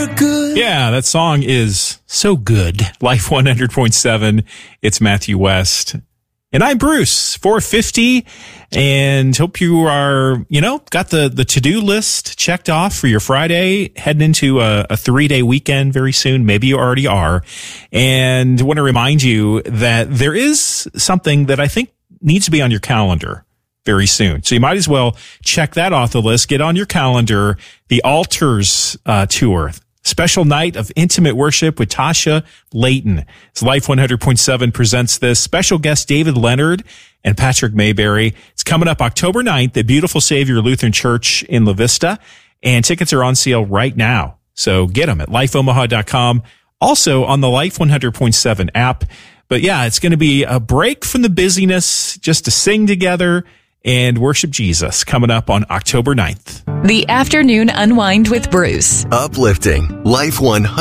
you're good. Yeah, that song is so good. Life 100.7. It's Matthew West. And I'm Bruce, 450, and hope you are, got the to-do list checked off for your Friday, heading into a 3-day weekend very soon. Maybe you already are. And want to remind you that there is something that I think needs to be on your calendar very soon. So you might as well check that off the list. Get on your calendar, the Altars Tour. Special night of intimate worship with Tasha Layton. It's Life 100.7 presents this. Special guest David Leonard and Patrick Mayberry. It's coming up October 9th at Beautiful Savior Lutheran Church in La Vista. And tickets are on sale right now. So get them at lifeomaha.com. Also on the Life 100.7 app. But yeah, it's going to be a break from the busyness just to sing together and worship Jesus coming up on October 9th. The Afternoon Unwind with Bruce. Uplifting. Life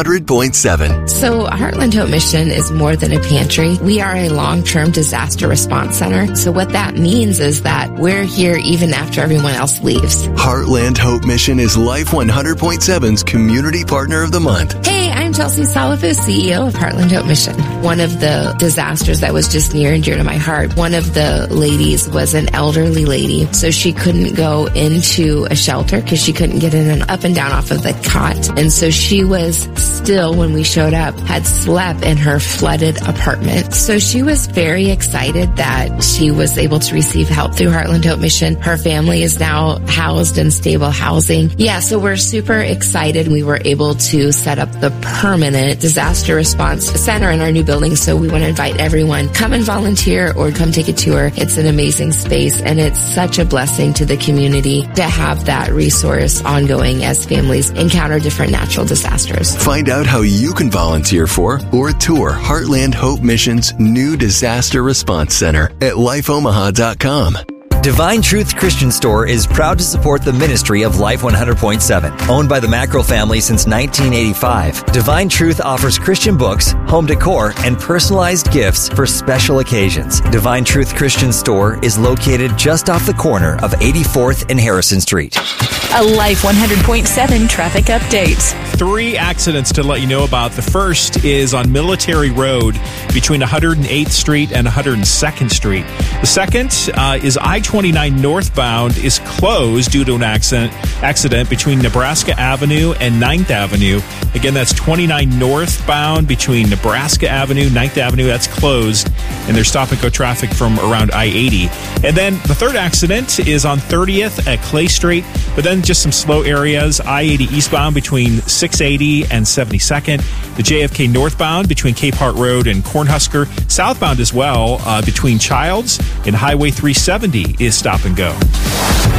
100.7. So Heartland Hope Mission is more than a pantry. We are a long-term disaster response center. So what that means is that we're here even after everyone else leaves. Heartland Hope Mission is Life 100.7's Community Partner of the Month. Hey, I'm Chelsea Salafus, CEO of Heartland Hope Mission. One of the disasters that was just near and dear to my heart, one of the ladies was an elderly lady. So she couldn't go into a shelter because she couldn't get in and up and down off of the cot. And so she was still, when we showed up, had slept in her flooded apartment. So she was very excited that she was able to receive help through Heartland Hope Mission. Her family is now housed in stable housing. Yeah, so we're super excited. We were able to set up the permanent disaster response center in our new building. So we want to invite everyone, come and volunteer or come take a tour. It's an amazing space and it's such a blessing to the community to have that resource ongoing as families encounter different natural disasters. Find out how you can volunteer for or tour Heartland Hope Mission's new Disaster Response Center at lifeomaha.com. Divine Truth Christian Store is proud to support the ministry of Life 100.7. Owned by the Mackerel family since 1985, Divine Truth offers Christian books, home decor, and personalized gifts for special occasions. Divine Truth Christian Store is located just off the corner of 84th and Harrison Street. A Life 100.7 traffic update. 3 accidents to let you know about. The first is on Military Road between 108th Street and 102nd Street. The second is I-29 northbound is closed due to an accident between Nebraska Avenue and 9th Avenue. Again, that's 29 northbound between Nebraska Avenue, 9th Avenue. That's closed, and there's stop-and-go traffic from around I-80. And then the third accident is on 30th at Clay Street, but then just some slow areas. I-80 eastbound between 680 and 72nd. The JFK northbound between Cape Hart Road and Cornhusker. Southbound as well between Childs and Highway 370 is stop and go.